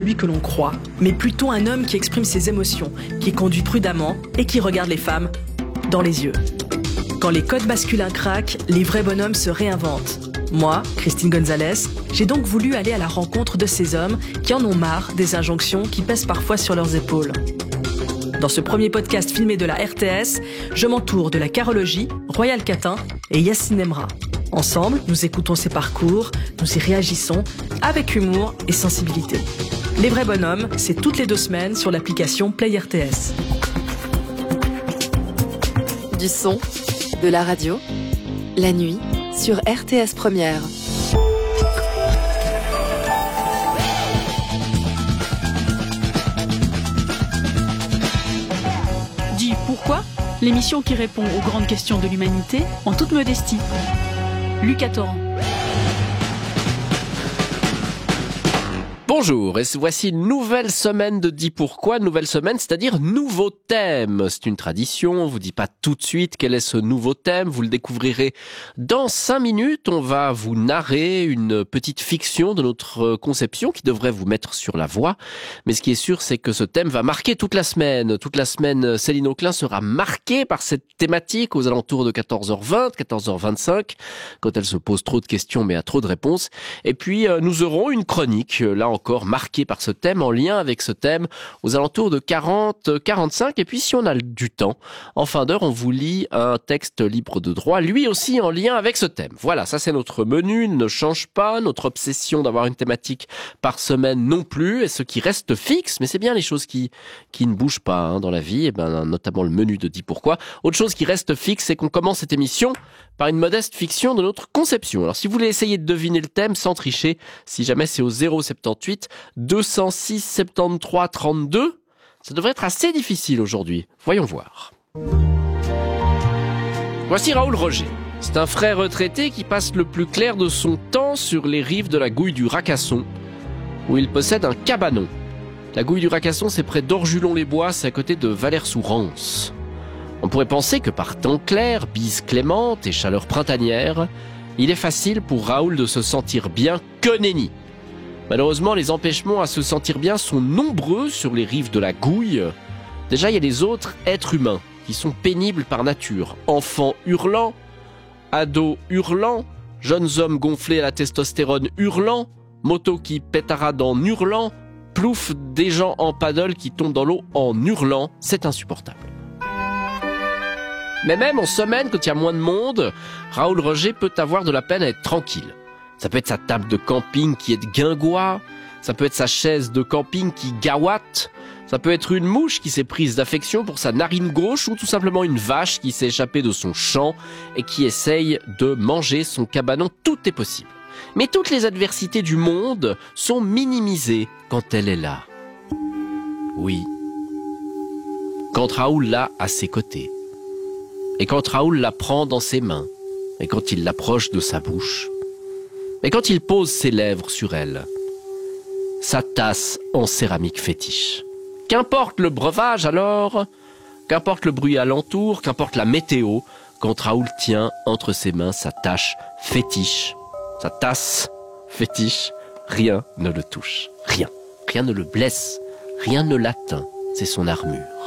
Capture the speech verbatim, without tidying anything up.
celui que l'on croit, mais plutôt un homme qui exprime ses émotions, qui conduit prudemment et qui regarde les femmes dans les yeux. Quand les codes masculins craquent, les vrais bonhommes se réinventent. Moi, Christine Gonzalez, j'ai donc voulu aller à la rencontre de ces hommes qui en ont marre des injonctions qui pèsent parfois sur leurs épaules. Dans ce premier podcast filmé de la R T S, je m'entoure de la carologie, Royal Catin et Yacine Emra. Ensemble, nous écoutons ces parcours, nous y réagissons avec humour et sensibilité. Les vrais bonhommes, c'est toutes les deux semaines sur l'application Play R T S. Du son, de la radio, la nuit, sur R T S Première. Dis pourquoi ? L'émission qui répond aux grandes questions de l'humanité en toute modestie. Lucas Torrent. Bonjour, et voici une nouvelle semaine de Dis pourquoi, nouvelle semaine, c'est-à-dire nouveau thème. C'est une tradition, on vous dit pas tout de suite quel est ce nouveau thème, vous le découvrirez dans cinq minutes. On va vous narrer une petite fiction de notre conception qui devrait vous mettre sur la voie. Mais ce qui est sûr, c'est que ce thème va marquer toute la semaine. Toute la semaine, Céline Auclin sera marquée par cette thématique aux alentours de quatorze heures vingt, quatorze heures vingt-cinq, quand elle se pose trop de questions mais a trop de réponses. Et puis, nous aurons une chronique, là encore, encore marqué par ce thème, en lien avec ce thème, aux alentours de quarante à quarante-cinq. Et puis si on a du temps, en fin d'heure, on vous lit un texte libre de droit, lui aussi en lien avec ce thème. Voilà, ça c'est notre menu, il ne change pas, notre obsession d'avoir une thématique par semaine non plus, et ce qui reste fixe, mais c'est bien les choses qui qui ne bougent pas hein, dans la vie, et ben notamment le menu de Dis pourquoi. Autre chose qui reste fixe, c'est qu'on commence cette émission par une modeste fiction de notre conception. Alors si vous voulez essayer de deviner le thème sans tricher, si jamais c'est au zéro soixante-dix-huit deux cent six soixante-treize trente-deux, ça devrait être assez difficile aujourd'hui. Voyons voir. Voici Raoul Roger. C'est un frère retraité qui passe le plus clair de son temps sur les rives de la Gouille du Racasson, où il possède un cabanon. La Gouille du Racasson, c'est près d'Orjulon-les-Bois, c'est à côté de Valère-sous-Rance. On pourrait penser que par temps clair, bise clémente et chaleur printanière, il est facile pour Raoul de se sentir bien que nenni. Malheureusement, les empêchements à se sentir bien sont nombreux sur les rives de la Gouille. Déjà, il y a les autres êtres humains qui sont pénibles par nature. Enfants hurlants, ados hurlants, jeunes hommes gonflés à la testostérone hurlants, motos qui pétaradent en hurlant, plouf, des gens en paddle qui tombent dans l'eau en hurlant. C'est insupportable. Mais même en semaine, quand il y a moins de monde, Raoul Roger peut avoir de la peine à être tranquille. Ça peut être sa table de camping qui est de guingois, ça peut être sa chaise de camping qui gaouatte, ça peut être une mouche qui s'est prise d'affection pour sa narine gauche ou tout simplement une vache qui s'est échappée de son champ et qui essaye de manger son cabanon. Tout est possible. Mais toutes les adversités du monde sont minimisées quand elle est là. Oui. Quand Raoul l'a à ses côtés. Et quand Raoul la prend dans ses mains. Et quand il l'approche de sa bouche. Et quand il pose ses lèvres sur elle, sa tasse en céramique fétiche. Qu'importe le breuvage alors, qu'importe le bruit alentour, qu'importe la météo, quand Raoul tient entre ses mains sa tache fétiche, sa tasse fétiche, rien ne le touche, rien. Rien ne le blesse, rien ne l'atteint, c'est son armure.